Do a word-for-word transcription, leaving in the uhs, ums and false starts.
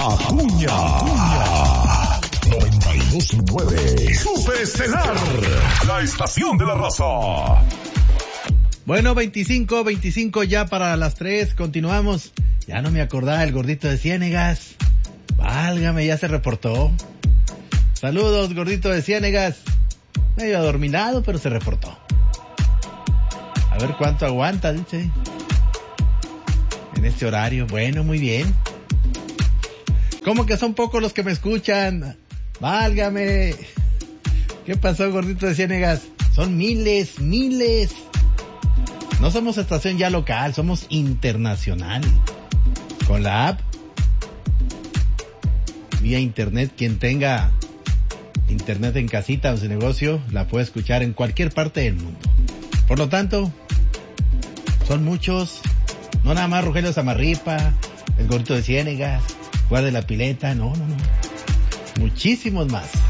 Acuña. Acuña. noventa y dos punto nueve. Super Estelar. La estación de la raza. Bueno, veinticinco, veinticinco ya para las tres. Continuamos. Ya no me acordaba el gordito de Ciénegas. Válgame, ya se reportó. Saludos, gordito de Ciénegas. Medio adormilado, pero se reportó. A ver cuánto aguanta, dice. En este horario. Bueno, muy bien. ¿Cómo que son pocos los que me escuchan? Válgame. ¿Qué pasó, gordito de Ciénegas? Son miles, miles. No somos estación ya local, somos internacional. Con la app, vía internet, quien tenga internet en casita o en su negocio, la puede escuchar en cualquier parte del mundo. Por lo tanto, son muchos, no nada más Rogelio Zamarripa, el gordito de Ciénegas, Guarde la Pileta, no, no, no. Muchísimos más.